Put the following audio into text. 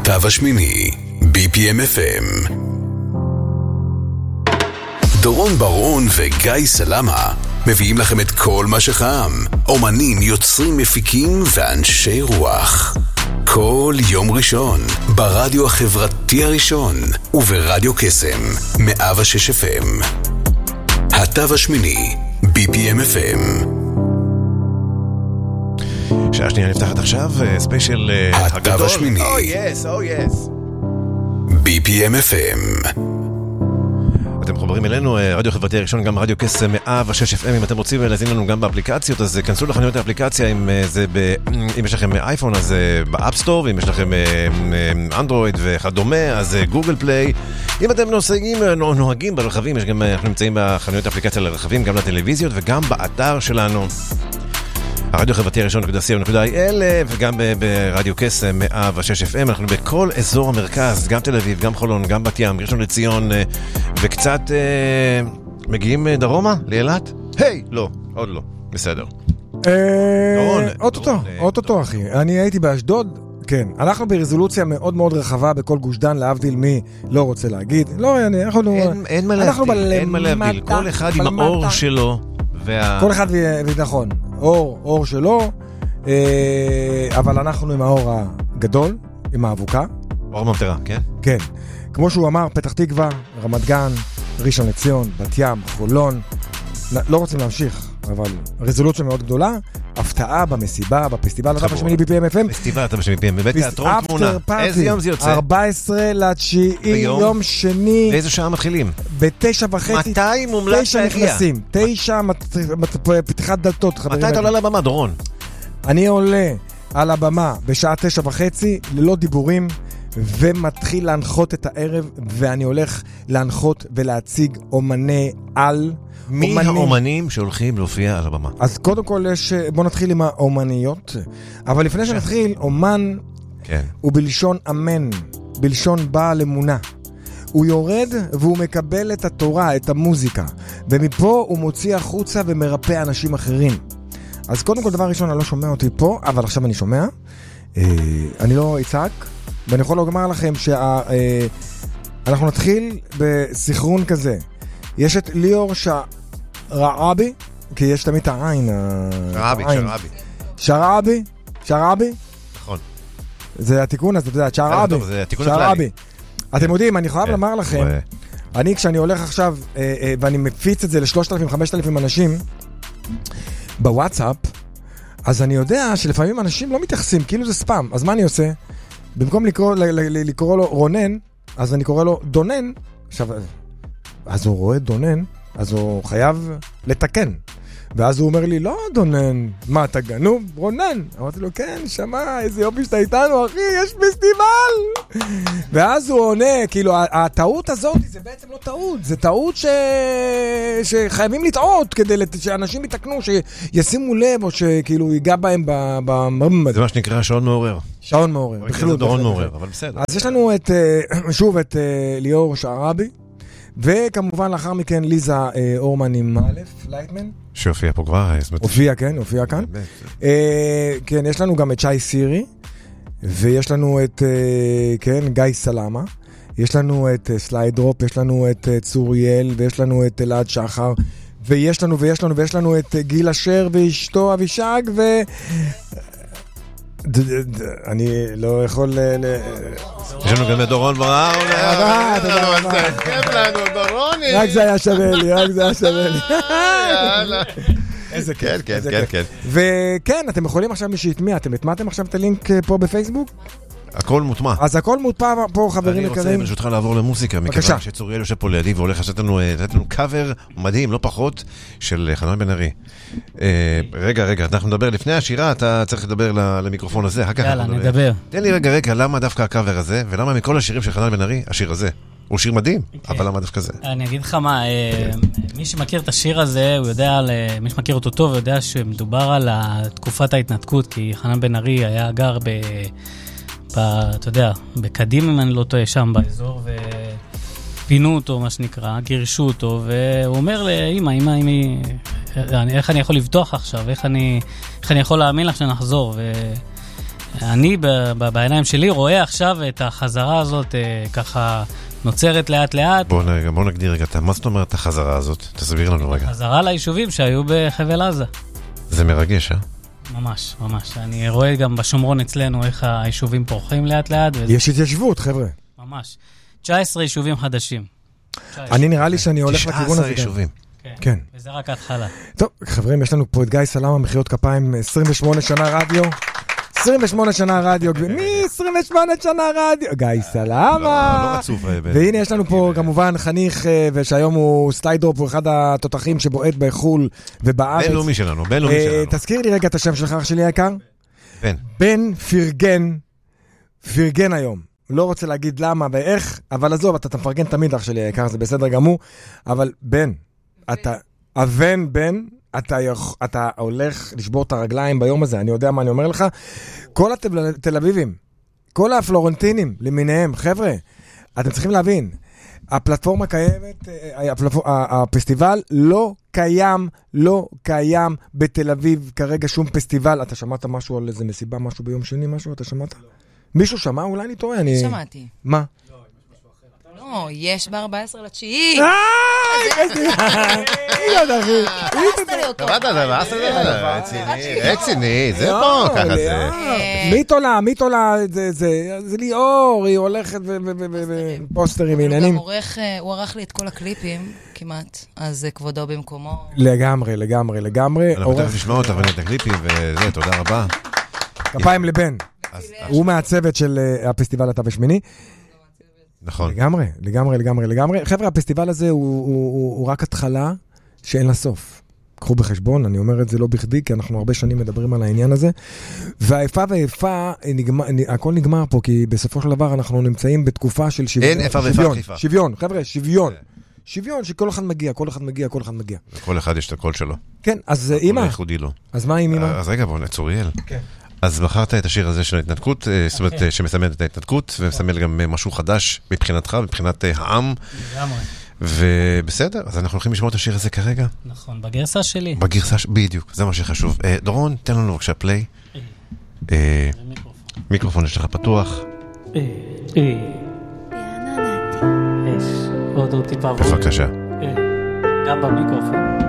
התו השמיני, BPM FM. דורון ברון וגיא סלמה מביאים לכם את כל מה שחם. אומנים, יוצרים, מפיקים ואנשי רוח. כל יום ראשון, ברדיו החברתי הראשון, וברדיו קסם, 106 FM. התו השמיני, BPM FM. שעה שנייה נפתחת עכשיו, ספיישל הגדול. התו השמיני. Oh yes, oh yes. BPM FM. אתם מחוברים אלינו, רדיו חברתי הראשון, גם רדיו קסם 106 FM. אם אתם רוצים להזין לנו גם באפליקציות, אז כנסו לחנויות האפליקציה. אם יש לכם אייפון, אז באפסטור, ואם יש לכם אנדרואיד וכדומה, אז גוגל פליי. אם אתם נוהגים ברכבים, אנחנו נמצאים בחנויות האפליקציה לרכבים, גם לטלוויזיות וגם באתר שלנו. הרדיו חברתי הראשון .co.il, וגם ברדיו קסם 106 FM. אנחנו בכל אזור המרכז, גם תל אביב, גם חולון, גם בת ים, ראשון לציון, וקצת מגיעים דרומה לאילת? היי, לא, עוד לא, בסדר. אוטוטו אחי, אני הייתי באשדוד. כן, אנחנו ברזולוציה מאוד מאוד רחבה בכל גוש דן, להבדיל מי לא רוצה להגיד. לא, אין מה להבדיל, כל אחד עם האור שלו. כל אחד ונכון, אור שלו, אבל אנחנו עם האור הגדול, עם האבוקה. אור ממטרה, כן? כן. כמו שהוא אמר, פתח תקווה, רמת גן, ראשון לציון, בת ים, חולון. לא רוצים להמשיך, אבל רזולוציה מאוד גדולה. הפתעה במסיבה, בפסטיבל התו השמיני BPM FM. פסטיבל התו השמיני BPM, בבית תיאטרון תמונה. איזה יום זה יוצא? 14/9, יום שני. באיזה שעה מתחילים? ב9:30. מתי מומלץ להגיע? 9 פתיחת דלתות, חברים. מתי אתה עולה לבמה, דורון? אני עולה על הבמה בשעה 9:30, ללא דיבורים, ומתחיל להנחות את הערב, ואני הולך להנחות ולהציג אומני על. מי האומנים שהולכים להופיע על הבמה? אז קודם כל בוא נתחיל עם האומניות, אבל לפני שנתחיל, אומן הוא בלשון אמן, בלשון בעל אמונה. הוא יורד והוא מקבל את התורה, את המוזיקה, ומפה הוא מוציא החוצה ומרפא אנשים אחרים. אז קודם כל, דבר ראשון, אני לא שומע אותי פה, אבל עכשיו אני שומע. אני לא אצעק, ואני יכול לומר לכם שאנחנו נתחיל בסכרון כזה. יש את ליאור שרעבי, כי יש תמיד את העין. שרעבי. נכון. זה התיקון, אז אתה יודע, שרעבי. אתם יודעים, אני חייב לומר לכם, אני כשאני הולך עכשיו, ואני מפיץ את זה ל3,000-5,000 אנשים, בוואטסאפ, אז אני יודע שלפעמים אנשים לא מתייחסים, כאילו זה ספאם. אז מה אני עושה? במקום לקרוא לו רונן, אז אני קורא לו דונן. עכשיו, אז הוא רואה דונן, אז הוא חייב לתקן. ואז הוא אומר לי, לא דונן, מה אתה גנוב? רונן. אמרתי לו, כן, שמע, איזה יופי שאתה איתנו, אחי, יש פסטיבל. ואז הוא עונה, כאילו, הטעות הזאת, זה בעצם לא טעות, זה טעות שחייבים לטעות, כדי שאנשים יתקנו, שישימו לב, או שכאילו ייגע בהם זה מה שנקרא שעון מעורר. שעון מעורר. בכלל דורון מעורר, אבל בסדר. אז יש לנו שוב את ליאור שרעבי, וכמובן לאחר מכן ליזה אורמן עם א' לייטמן. שהופיע פה כבר. הופיע כאן. כן, יש לנו גם את שי סירי, ויש לנו את גיא סלמה, יש לנו את סליידרופ, יש לנו את צוריאל, ויש לנו את אלעד שחר, ויש לנו את גיל אשר ואשתו אבישג, אני לא יכול יש לנו גם את דורון ברעו. רק זה היה שווה לי. איזה כן. וכן, אתם יכולים עכשיו מי שהטמיע, אתם הטמעתם עכשיו את הלינק פה בפייסבוק? הכל מוטמע. אז הכל מוטמע פה, חברים יקרים. אני רוצה ברשותך לעבור למוזיקה, מכיוון שצוריאל יושב פה לידי והולך לעשות לנו קאבר מדהים, לא פחות, של חנן בן ארי. רגע, אנחנו נדבר לפני השירה, אתה צריך לדבר למיקרופון הזה. יאללה, נדבר. תן לי רגע, למה דווקא הקאבר הזה, ולמה מכל השירים של חנן בן ארי, השיר הזה? הוא שיר מדהים, אבל למה דווקא זה? אני אגיד לך מה, מי שמכיר את השיר הזה, הוא יודע, מי שמכיר אותו טוב, הוא יודע שמדובר על תקופת ההתנתקות, כי חנן בן ארי היה גר אתה יודע, בקדים אם אני לא טועה שם באזור, ופינו אותו, מה שנקרא, גירשו אותו, והוא אומר לאמא, איך אני יכול לבטוח עכשיו, איך אני יכול להאמין לך שנחזור, אני בעיניים שלי רואה עכשיו את החזרה הזאת ככה נוצרת לאט לאט. בוא נגדיר רגע, מה זאת אומרת החזרה הזאת? תסביר לנו רגע. חזרה ליישובים שהיו בחבל עזה. זה מרגש, אה? ממש, ממש. אני רואה גם בשומרון אצלנו איך היישובים פורחים לאט לאט. יש התיישבות, חבר'ה. ממש. 19 יישובים חדשים. אני נראה לי שאני הולך לכיוון הזה. 19 יישובים. כן. וזה רק ההתחלה. טוב, חברים, יש לנו פה את גיא סלמה, מחיאות כפיים, 28 שנה רדיו. 28 שנה רדיו, מי 28 שנה רדיו? גיא סלמה. לא רצוף. והנה יש לנו פה כמובן חניך, ושהיום הוא סטיידרופ, הוא אחד התותחים שבועט בחול ובארץ. בינלאומי שלנו, בינלאומי שלנו. תזכיר לי רגע את השם שלך, אח שלי היקר. בן פרגן היום. לא רוצה להגיד למה ואיך, אבל עזוב, אתה מפרגן תמיד, אח שלי היקר, זה בסדר גמור, אבל בן, אתה הולך לשבור את הרגליים ביום הזה, אני יודע מה אני אומר לך. כל התל אביבים, כל הפלורנטינים למיניהם, חבר'ה, אתם צריכים להבין, הפלטפורמה קיימת, הפסטיבל לא קיים בתל אביב כרגע שום פסטיבל. אתה שמעת משהו על איזה מסיבה, משהו ביום שני, משהו? אתה שמעת? מישהו שמע? אולי אני טועה. שמעתי. מה? לא, יש ב-14/9. רציני, זה פה, ככה זה. מית עולה, זה ליאור, היא הולכת בפוסטרים עניינים. הוא ערך לי את כל הקליפים, כמעט, אז כבודו במקומו. לגמרי. אנחנו תכף נשמע אותך ואת הקליפים, וזה, תודה רבה. כפיים לבן. הוא מהצוות של הפסטיבל התו השמיני. נכון. לגמרי. חבר'ה, הפסטיבל הזה הוא רק התחלה שאין לה סוף. קחו בחשבון, אני אומר את זה לא בכדי, כי אנחנו הרבה שנים מדברים על העניין הזה. והאיפה הכל נגמר פה, כי בסופו של דבר אנחנו נמצאים בתקופה של שוויון. אין איפה ואיפה חיפה. שוויון, חבר'ה, שוויון שכל אחד מגיע. וכל אחד יש את הקול שלו. כן, אז אמא. ייחודי לו. אז מה עם אמא? אז רגע, בוא נצוריאל. כן. אז בחרת את השיר הזה של ההתנתקות, זאת אומרת שמסמל את ההתנתקות, ומסמל גם משהו חדש מבחינתך, מבחינת העם. לגמרי. ובסדר, אז אנחנו הולכים לשמוע את השיר הזה כרגע. נכון, בגרסה שלי. בדיוק, זה מה שחשוב. דורון, תן לנו בבקשה פליי. מיקרופון יש לך פתוח. יש עוד טיפה. בבקשה. גם במיקרופון.